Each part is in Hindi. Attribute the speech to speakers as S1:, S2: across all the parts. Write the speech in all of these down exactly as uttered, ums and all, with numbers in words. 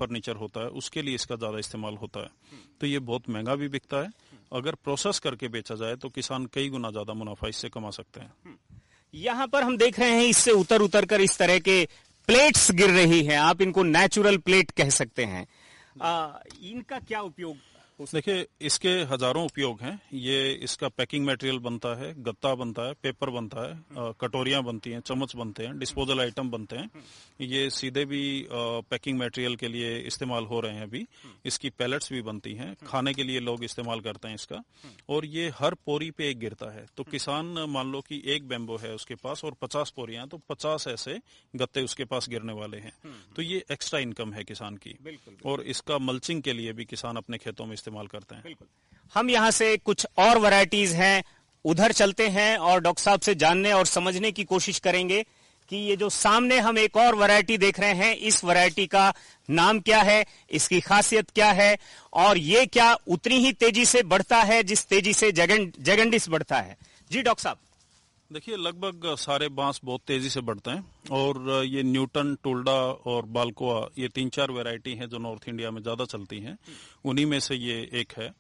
S1: फर्नीचर होता है उसके लिए इसका ज्यादा इस्तेमाल होता है। तो ये बहुत महंगा भी बिकता है। अगर प्रोसेस करके बेचा जाए तो किसान कई गुना ज्यादा मुनाफा इससे कमा सकते हैं।
S2: यहाँ पर हम देख रहे हैं इससे उतर उतर कर इस तरह के प्लेट्स गिर रही हैं, आप इनको नेचुरल प्लेट कह सकते हैं। आ, इनका क्या उपयोग?
S1: देखिए, इसके हजारों उपयोग हैं। ये इसका पैकिंग मटेरियल बनता है, गत्ता बनता है, पेपर बनता है, कटोरियां बनती हैं, चम्मच बनते हैं, डिस्पोजल आइटम बनते हैं। ये सीधे भी पैकिंग मटेरियल के लिए इस्तेमाल हो रहे हैं अभी। इसकी पैलेट्स भी बनती हैं, खाने के लिए लोग इस्तेमाल करते हैं इसका। और ये हर पोरी पे एक गिरता है। तो किसान मान लो कि एक बैम्बो है उसके पास और पचास पोरियां, तो पचास ऐसे गत्ते उसके पास गिरने वाले हैं। तो ये एक्स्ट्रा इनकम है किसान की। और इसका मल्चिंग के लिए भी किसान अपने खेतों में इस्तेमाल करते हैं।
S2: बिल्कुल। हम यहाँ से कुछ और वैरायटीज हैं, उधर चलते हैं और डॉक्टर साहब से जानने और समझने की कोशिश करेंगे कि ये जो सामने हम एक और वैरायटी देख रहे हैं, इस वैरायटी का नाम क्या है, इसकी खासियत क्या है, और ये क्या उतनी ही तेजी से बढ़ता है जिस तेजी से जैगेंटिस बढ़ता है? जी डॉक्टर साहब।
S1: देखिए, लगभग सारे बांस बहुत तेजी से बढ़ते हैं और ये न्यूटन, टोल्डा और बाल्कोआ, ये तीन चार वैरायटी हैं जो नॉर्थ इंडिया में ज्यादा चलती हैं। उन्हीं में से ये एक है।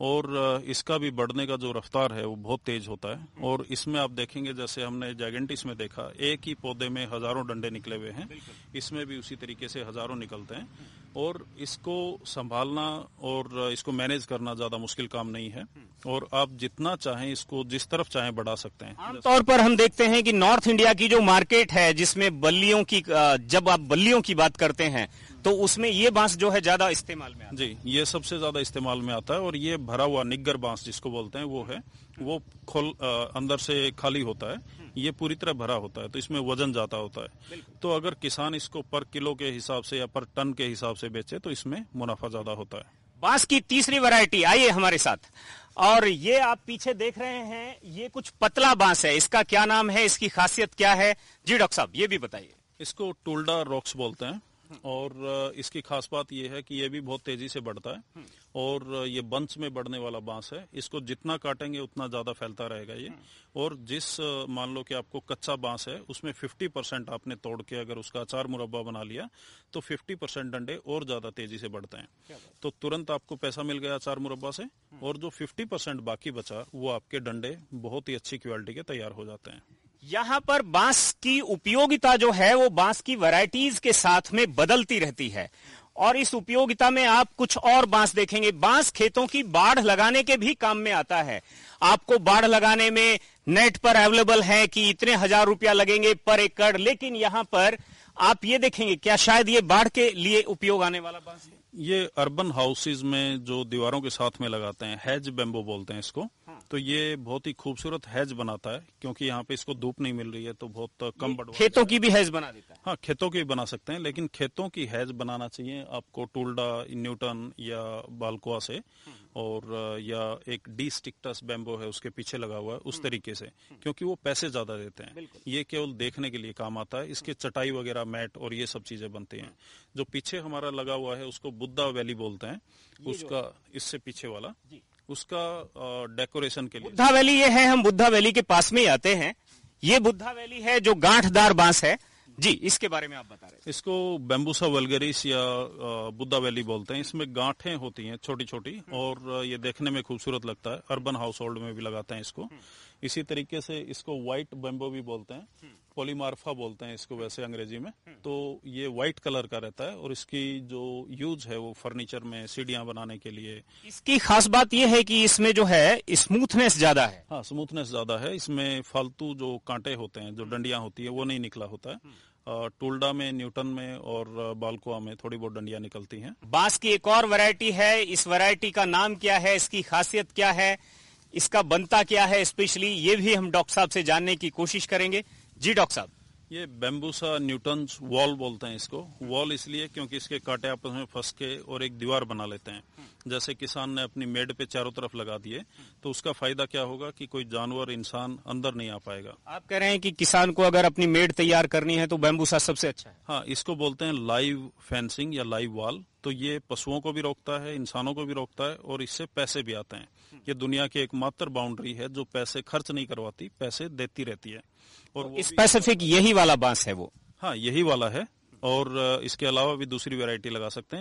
S1: और इसका भी बढ़ने का जो रफ्तार है वो बहुत तेज होता है। और इसमें आप देखेंगे, जैसे हमने जैगेंटिस में देखा, एक ही पौधे में हजारों डंडे निकले हुए हैं, इसमें भी उसी तरीके से हजारों निकलते हैं। और इसको संभालना और इसको मैनेज करना ज्यादा मुश्किल काम नहीं है। और आप जितना चाहें इसको जिस तरफ चाहें बढ़ा सकते हैं।
S2: आमतौर पर हम देखते हैं कि नॉर्थ इंडिया की जो मार्केट है, जिसमें बल्लियों की, जब आप बल्लियों की बात करते हैं तो उसमें ये बांस जो है ज्यादा इस्तेमाल में आता है।
S1: जी, ये सबसे ज्यादा इस्तेमाल में आता है। और ये भरा हुआ निग्गर बांस जिसको बोलते हैं वो है, वो खोल अंदर से खाली होता है, ये पूरी तरह भरा होता है, तो इसमें वजन ज्यादा होता है। तो अगर किसान इसको पर किलो के हिसाब से या पर टन के हिसाब से बेचे तो इसमें मुनाफा ज्यादा होता है।
S2: बांस की तीसरी वैरायटी आइए हमारे साथ। और ये आप पीछे देख रहे हैं, ये कुछ पतला बांस है, इसका क्या नाम है, इसकी खासियत क्या है? जी डॉक्टर साहब, ये भी बताइए।
S1: इसको टोल्डा रॉक्स बोलते हैं। और इसकी खास बात यह है कि ये भी बहुत तेजी से बढ़ता है और ये बंच में बढ़ने वाला बांस है। इसको जितना काटेंगे उतना ज्यादा फैलता रहेगा ये। और जिस मान लो कि आपको कच्चा बांस है उसमें पचास परसेंट आपने तोड़ के अगर उसका अचार मुरब्बा बना लिया तो पचास परसेंट डंडे और ज्यादा तेजी से बढ़ते हैं। तो तुरंत आपको पैसा मिल गया अचार मुरब्बा से, और जो पचास परसेंट बाकी बचा वो आपके डंडे बहुत ही अच्छी क्वालिटी के तैयार हो जाते हैं।
S2: यहाँ पर बांस की उपयोगिता जो है वो बांस की वैरायटीज के साथ में बदलती रहती है। और इस उपयोगिता में आप कुछ और बांस देखेंगे। बांस खेतों की बाढ़ लगाने के भी काम में आता है। आपको बाढ़ लगाने में नेट पर अवेलेबल है कि इतने हजार रुपया लगेंगे पर एकड़, लेकिन यहाँ पर आप ये देखेंगे, क्या शायद ये बाढ़ के लिए उपयोग आने वाला बांस है?
S1: ये अर्बन हाउसेज में जो दीवारों के साथ में लगाते हैं, हैज बैम्बो बोलते हैं इसको। हाँ। तो ये बहुत ही खूबसूरत हैज बनाता है, क्योंकि यहाँ पे इसको धूप नहीं मिल रही है तो बहुत कम बढ़वा।
S2: खेतों की भी हैज बना देता है?
S1: हाँ, खेतों की भी बना सकते हैं, लेकिन खेतों की हैज बनाना चाहिए आपको टोल्डा, न्यूटन या बाल्कोआ से, और या एक डी स्टिक्टस बैम्बो है उसके पीछे लगा हुआ है, उस तरीके से, क्योंकि वो पैसे ज्यादा देते हैं। ये केवल देखने के लिए काम आता है। इसके चटाई वगैरह, मैट और ये सब चीजें बनती हैं। जो पीछे हमारा लगा हुआ है उसको बुद्धा वैली बोलते हैं, उसका इससे पीछे वाला, उसका डेकोरेशन के लिए।
S2: बुद्धा वैली ये है, हम बुद्धा वैली के पास में ही आते हैं। ये बुद्धा वैली है जो गांठदार बांस है। जी, इसके बारे में आप बता रहे हैं।
S1: इसको बैम्बूसा वल्गरिस या बुद्धा वैली बोलते हैं। इसमें गांठें होती हैं छोटी छोटी, और ये देखने में खूबसूरत लगता है। अर्बन हाउस होल्ड में भी लगाते हैं इसको। इसी तरीके से इसको व्हाइट बैम्बो भी बोलते हैं, पॉलीमार्फा बोलते हैं इसको वैसे अंग्रेजी में। तो ये व्हाइट कलर का रहता है और इसकी जो यूज है वो फर्नीचर में, सीढ़ियां बनाने के लिए।
S2: इसकी खास बात यह है कि इसमें जो है स्मूथनेस ज्यादा है।
S1: हाँ, स्मूथनेस ज्यादा है। इसमें फालतू जो कांटे होते हैं, जो डंडियां होती है, वो नहीं निकला होता है। टोल्डा में, न्यूटन में और बाल्कोआ में थोड़ी बहुत डंडियां निकलती हैं।
S2: बांस की एक और वैरायटी है। इस वैरायटी का नाम क्या है, इसकी खासियत क्या है, इसका बनता क्या है स्पेशली, ये भी हम डॉक्टर साहब से जानने की कोशिश करेंगे। जी डॉक्टर साहब।
S1: ये बैम्बूसा न्यूटन्स वॉल बोलते हैं इसको। वॉल इसलिए क्योंकि इसके कांटे आपस में फंस के और एक दीवार बना लेते हैं। जैसे किसान ने अपनी मेड पे चारों तरफ लगा दिए तो उसका फायदा क्या होगा कि कोई जानवर, इंसान अंदर नहीं आ पाएगा।
S2: आप कह रहे हैं कि किसान को अगर अपनी मेड तैयार करनी है तो बैम्बूसा सबसे अच्छा है?
S1: हाँ, इसको बोलते हैं लाइव फेंसिंग या लाइव वॉल। तो ये पशुओं को भी रोकता है, इंसानों को भी रोकता है, और इससे पैसे भी आते हैं। ये दुनिया की एकमात्र बाउंड्री है जो पैसे खर्च नहीं करवाती, पैसे देती रहती है। और
S2: स्पेसिफिक यही वाला बांस है वो?
S1: हाँ, यही वाला है। और इसके अलावा भी दूसरी वैरायटी लगा सकते हैं।